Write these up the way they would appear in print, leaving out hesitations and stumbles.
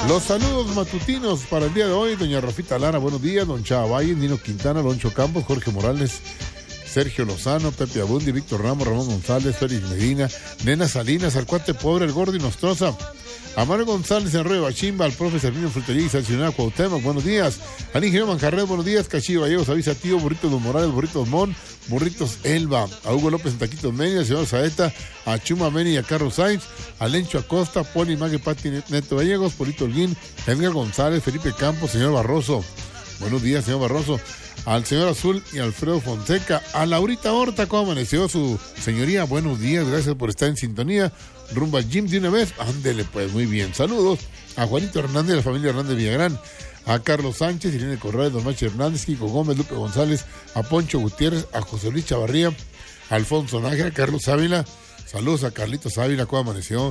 Los saludos matutinos para el día de hoy. Doña Rafita Lara, buenos días. Don Chava Valle, Nino Quintana, Loncho Campos, Jorge Morales, Sergio Lozano, Pepe Abundi, Víctor Ramos, Ramón González, Félix Medina, Nena Salinas, al cuate pobre, el gordo y Nostroza, a Mario González en Río Bachimba, al profe Servino Frutería y Sancionado Cuauhtémoc, buenos días. Al ingeniero Manjarred, buenos días. Cachillo Gallegos, Avisa Tío, Burritos Don Morales, Burritos Mon, Burritos Elba, a Hugo López en Taquitos Meni, al señor Saeta, a Chuma Meni y a Carlos Sainz, a Lencho Acosta, Poli Mague Pati Neto Gallegos, Polito Holguín, Edgar González, Felipe Campos, señor Barroso. Buenos días, señor Barroso. Al señor Azul y Alfredo Fonseca. A Laurita Horta, ¿cómo amaneció su señoría? Buenos días, gracias por estar en sintonía. Rumbo al gym de una vez. Ándele, pues, muy bien. Saludos a Juanito Hernández, la familia Hernández Villagrán. A Carlos Sánchez, Irene Correa, Don Macho Hernández, Kiko Gómez, Lupe González, a Poncho Gutiérrez, a José Luis Chavarría, a Alfonso Nájera, a Carlos Ávila. Saludos a Carlitos Ávila, ¿cómo amaneció?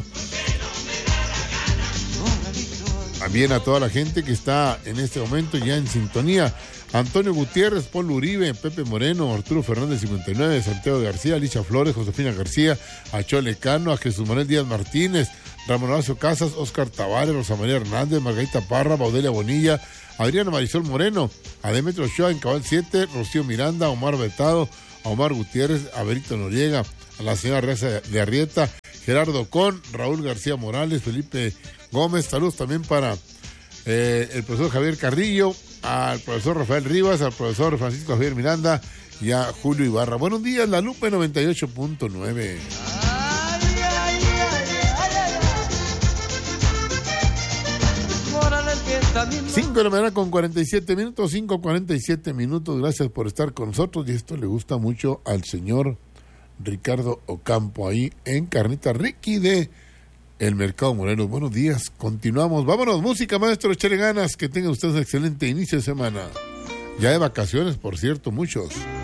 También a toda la gente que está en este momento ya en sintonía. Antonio Gutiérrez, Polo Uribe, Pepe Moreno, Arturo Fernández 59, Santiago García, Alicia Flores, Josefina García, a Chole Cano, a Jesús Manuel Díaz Martínez, Ramón Horacio Casas, Oscar Tavares, Rosa María Hernández, Margarita Parra, Baudelia Bonilla, Adriana Marisol Moreno, a Demetrio Ochoa en Cabal 7, Rocío Miranda, a Omar Betado, a Omar Gutiérrez, a Berito Noriega, a la señora Reza de Arrieta, Gerardo Con, Raúl García Morales, Felipe Gómez. Saludos también para el profesor Javier Carrillo, al profesor Rafael Rivas, al profesor Francisco Javier Miranda y a Julio Ibarra. Buenos días, La Lupe 98.9. 5 de la mañana con 47 minutos, 5:47 minutos. Gracias por estar con nosotros. Y esto le gusta mucho al señor Ricardo Ocampo, ahí en Carnita Ricky de El Mercado Morelos. Buenos días, continuamos. Vámonos, música, maestro, échale ganas. Que tengan ustedes un excelente inicio de semana. Ya de vacaciones, por cierto, muchos.